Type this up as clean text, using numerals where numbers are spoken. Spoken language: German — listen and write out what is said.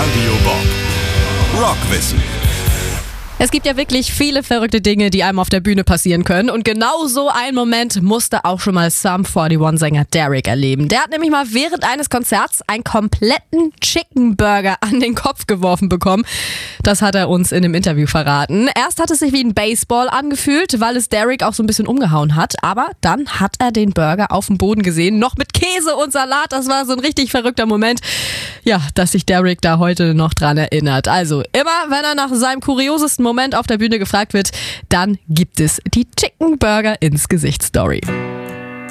Radio Bob Rockwissen. Es gibt ja wirklich viele verrückte Dinge, die einem auf der Bühne passieren können. Und genau so ein Moment musste auch schon mal Sum 41-Sänger Derek erleben. Der hat nämlich mal während eines Konzerts einen kompletten Chicken Burger an den Kopf geworfen bekommen. Das hat er uns in einem Interview verraten. Erst hat es sich wie ein Baseball angefühlt, weil es Derek auch so ein bisschen umgehauen hat. Aber dann hat er den Burger auf dem Boden gesehen, noch mit Käse und Salat. Das war so ein richtig verrückter Moment. Ja, dass sich Derek da heute noch dran erinnert. Also immer, wenn er nach seinem kuriosesten Moment auf der Bühne gefragt wird, dann gibt es die Chicken Burger ins Gesicht Story.